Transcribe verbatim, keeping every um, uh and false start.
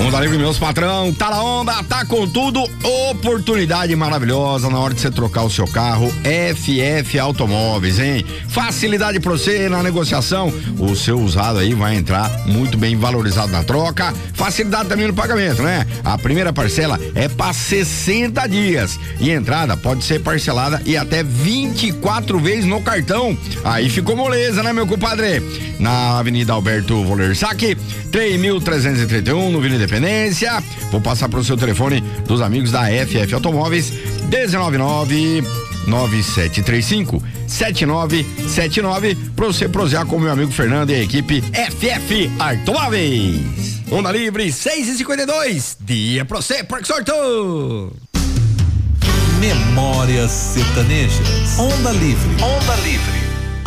Onda Livre, meus patrão, tá na onda, tá com tudo, oportunidade maravilhosa na hora de você trocar o seu carro, F F Automóveis, hein? Facilidade pra você na negociação, o seu usado aí vai entrar muito bem valorizado na troca, facilidade também no pagamento, né? A primeira parcela é pra sessenta dias e a entrada pode ser parcelada e até vinte e quatro vezes no cartão, aí ficou moleza, né, meu compadre? Na Avenida Alberto Volersac, três mil trezentos e trinta e um, no Vila Independência. Vou passar para o seu telefone dos amigos da F F Automóveis, dezenove nove nove sete três cinco sete nove sete nove, para você prosear com o meu amigo Fernando e a equipe F F Automóveis. Onda Livre, seis e cinquenta e dois, dia pra você, Parque Sorto. Memórias sertanejas. Onda Livre. Onda Livre.